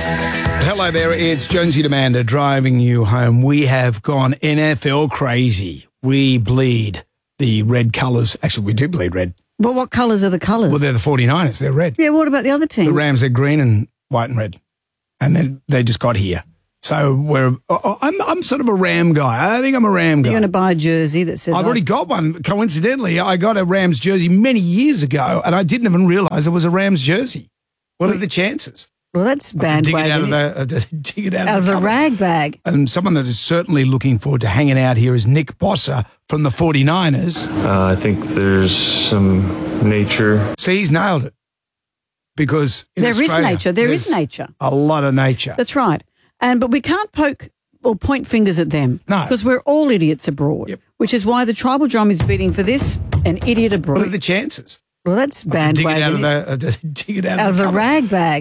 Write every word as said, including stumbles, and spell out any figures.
Hello there, it's Jonesy Demander driving you home. We have gone N F L crazy. We bleed the red colours. Actually, we do bleed red. Well, what colours are the colours? Well, they're the forty-niners. They're red. Yeah, what about the other team? The Rams, they're green and white and red. And then they just got here. So we're, I'm, I'm sort of a Ram guy. I think I'm a Ram guy. You're going to buy a jersey that says... I've already got one. Coincidentally, I got a Rams jersey many years ago, and I didn't even realise it was a Rams jersey. What are the chances? Well, that's bandwagon. Dig it out of the, uh, dig it out out of the, of the rag bag. And someone that is certainly looking forward to hanging out here is Nick Bossa from the forty-niners. Uh, I think there's some nature. See, he's nailed it. Because in there is Australia, nature. There is there's nature. A lot of nature. That's right. And but we can't poke or point fingers at them. No. Because we're all idiots abroad. Yep. Which is why the tribal drum is beating for this, an idiot abroad. What are the chances? Well, that's Dig it out bandwagon. of the, uh, dig it out, out of of the, the cupboard. rag bag.